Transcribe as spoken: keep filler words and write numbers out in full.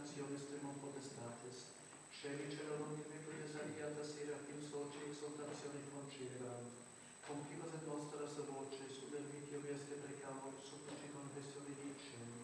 nationes temum potestates, sceli celorum timibus aliata serafim soci exultatione concelerant, compibus et nostras voces, ut ermitio vieste precamur, supplici confessione dicem,